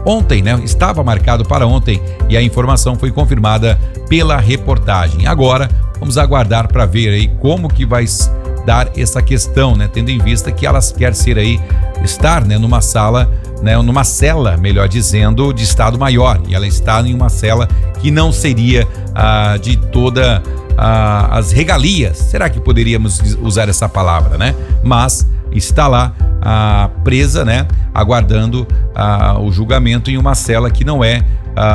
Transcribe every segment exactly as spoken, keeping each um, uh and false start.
ontem, né? Estava marcado para ontem e a informação foi confirmada pela reportagem. Agora, vamos aguardar para ver aí como que vai dar essa questão, né? Tendo em vista que ela quer ser aí, estar, né, numa sala, né, numa cela, melhor dizendo, de Estado Maior. E ela está em uma cela que não seria ah, de toda ah, as regalias. Será que poderíamos usar essa palavra, né? Mas está lá ah, presa, né? Aguardando ah, o julgamento em uma cela que não é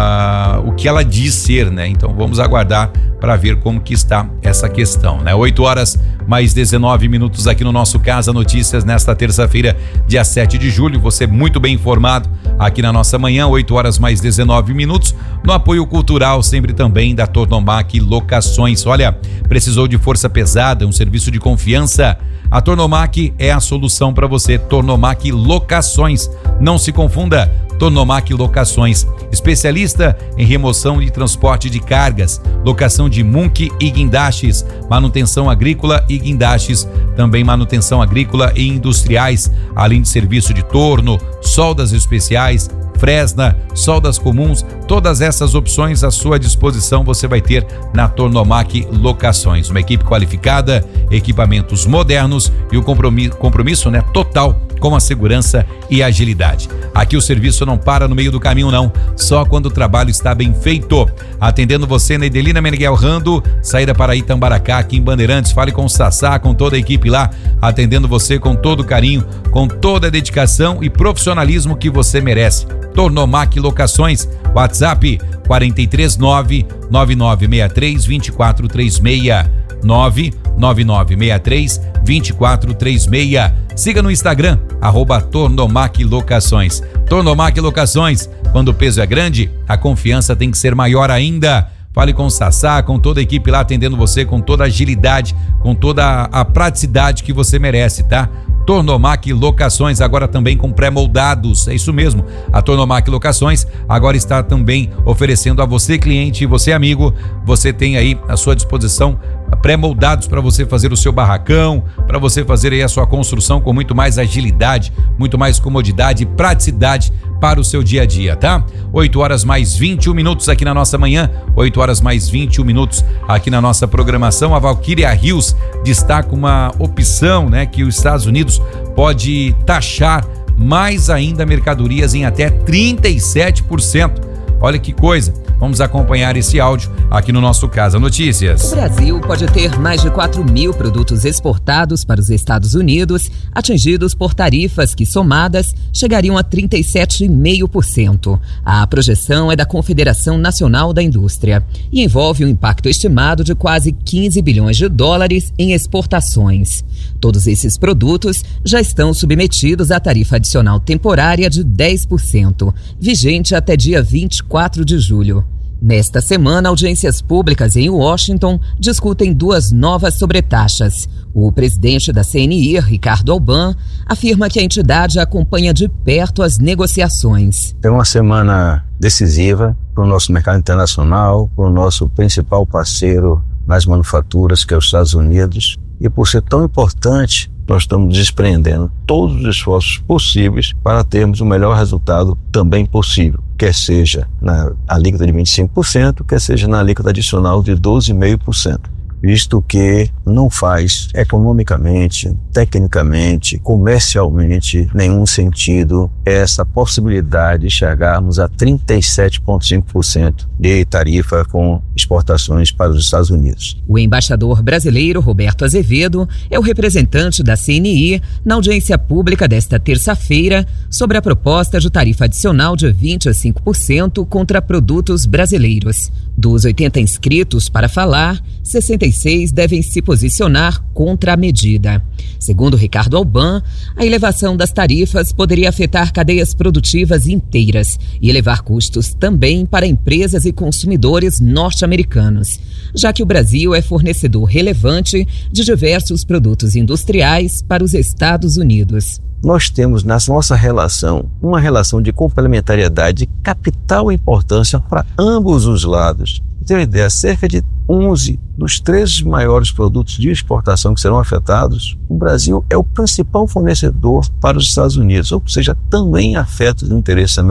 ah, o que ela diz ser, né? Então vamos aguardar para ver como que está essa questão, né? oito horas mais dezenove minutos aqui no nosso Casa Notícias nesta terça-feira, dia sete de julho. Você muito bem informado aqui na nossa manhã, oito horas mais dezenove minutos, no apoio cultural sempre também da Tornomac Locações. Olha, precisou de força pesada, um serviço de confiança? A Tornomac é a solução para você. Tornomac Locações. Não se confunda. Tornomac Locações, especialista em remoção e transporte de cargas, locação de Munk e guindastes, manutenção agrícola e guindastes, também manutenção agrícola e industriais, além de serviço de torno, soldas especiais, fresna, soldas comuns, todas essas opções à sua disposição você vai ter na Tornomac Locações. Uma equipe qualificada, equipamentos modernos e o compromisso, compromisso né, total com a segurança e agilidade. Aqui o serviço não para no meio do caminho não, só quando o trabalho está bem feito. Atendendo você na Edelina Meneghel Rando, saída para Itambaracá, aqui em Bandeirantes. Fale com o Sassá, com toda a equipe lá, atendendo você com todo carinho, com toda a dedicação e profissionalismo que você merece. Tornomac Locações, WhatsApp quatro três nove, nove nove seis três, dois quatro três seis, nove nove nove seis três, dois quatro três seis. Siga no Instagram, arroba Tornomac Locações. Tornomac Locações, quando o peso é grande, a confiança tem que ser maior ainda. Fale com o Sassá, com toda a equipe lá atendendo você com toda a agilidade, com toda a praticidade que você merece, tá? Tornomac Locações, agora também com pré-moldados, é isso mesmo. A Tornomac Locações agora está também oferecendo a você, cliente, você, amigo, você tem aí à sua disposição pré-moldados para você fazer o seu barracão, para você fazer aí a sua construção com muito mais agilidade, muito mais comodidade e praticidade para o seu dia a dia, tá? oito horas mais vinte e um minutos aqui na nossa manhã, oito horas mais vinte e um minutos aqui na nossa programação. A Valkyria Rios destaca uma opção, né, que os Estados Unidos pode taxar mais ainda mercadorias em até trinta e sete por cento. Olha que coisa. Vamos acompanhar esse áudio aqui no nosso Casa Notícias. O Brasil pode ter mais de quatro mil produtos exportados para os Estados Unidos, atingidos por tarifas que, somadas, chegariam a trinta e sete vírgula cinco por cento. A projeção é da Confederação Nacional da Indústria e envolve um impacto estimado de quase quinze bilhões de dólares em exportações. Todos esses produtos já estão submetidos à tarifa adicional temporária de dez por cento, vigente até dia vinte e quatro de julho. Nesta semana, audiências públicas em Washington discutem duas novas sobretaxas. O presidente da C N I, Ricardo Alban, afirma que a entidade acompanha de perto as negociações. É uma semana decisiva para o nosso mercado internacional, para o nosso principal parceiro nas manufaturas, que é os Estados Unidos. E por ser tão importante, nós estamos desprendendo todos os esforços possíveis para termos o melhor resultado também possível, quer seja na alíquota de vinte e cinco por cento, quer seja na alíquota adicional de doze vírgula cinco por cento, visto que não faz economicamente, tecnicamente, comercialmente nenhum sentido essa possibilidade de chegarmos a trinta e sete vírgula cinco por cento de tarifa com exportações para os Estados Unidos. O embaixador brasileiro Roberto Azevedo é o representante da C N I na audiência pública desta terça-feira sobre a proposta de tarifa adicional de vinte a cinco por cento contra produtos brasileiros. Dos oitenta inscritos para falar, sessenta e seis devem se posicionar contra a medida. Segundo Ricardo Alban, a elevação das tarifas poderia afetar cadeias produtivas inteiras e elevar custos também para empresas e consumidores norte-americanos, já que o Brasil é fornecedor relevante de diversos produtos industriais para os Estados Unidos. Nós temos na nossa relação uma relação de complementariedade de capital importância para ambos os lados. Tem uma ideia, cerca de onze dos treze maiores produtos de exportação que serão afetados, o Brasil é o principal fornecedor para os Estados Unidos, ou seja, também afeta os interesses americanos.